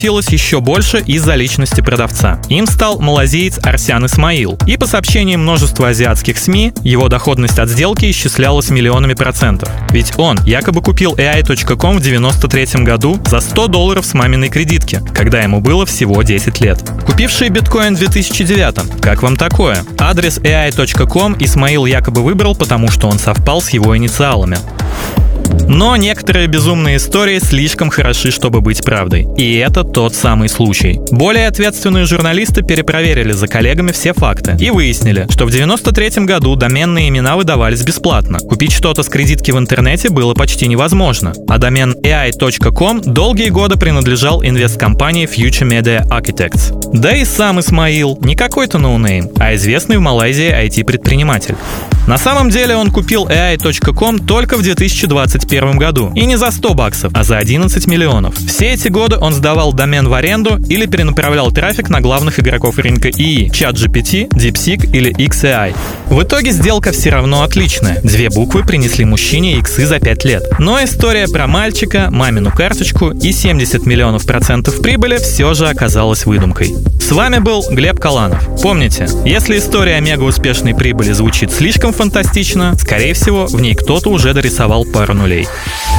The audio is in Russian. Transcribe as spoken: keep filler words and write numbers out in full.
еще больше из-за личности продавца. Им стал малазиец Арсян Исмаил. И по сообщениям множества азиатских СМИ, его доходность от сделки исчислялась миллионами процентов. Ведь он якобы купил эй ай точка ком в девяносто третьем году за сто долларов с маминой кредитки, когда ему было всего десять лет. Купивший биткоин в две тысячи девятом. Как вам такое? Адрес эй ай точка ком Исмаил якобы выбрал, потому что он совпал с его инициалами. Но некоторые безумные истории слишком хороши, чтобы быть правдой. И это тот самый случай. Более ответственные журналисты перепроверили за коллегами все факты и выяснили, что в девяносто третьем году доменные имена выдавались бесплатно. Купить что-то с кредитки в интернете было почти невозможно. А домен эй ай точка ком долгие годы принадлежал инвесткомпании Future Media Architects. Да и сам Исмаил не какой-то ноунейм, а известный в Малайзии ай ти-предприниматель. На самом деле он купил эй ай точка ком только в две тысячи двадцать первом году. И не за сто баксов, а за одиннадцать миллионов. Все эти годы он сдавал домен в аренду или перенаправлял трафик на главных игроков рынка ИИ – ChatGPT, DeepSeek или икс эй ай. В итоге сделка все равно отличная. Две буквы принесли мужчине иксы за пять лет. Но история про мальчика, мамину карточку и семьдесят миллионов процентов прибыли все же оказалась выдумкой. С вами был Глеб Каланов. Помните, если история о мега-успешной прибыли звучит слишком фантастично, скорее всего, в ней кто-то уже дорисовал пару нулей.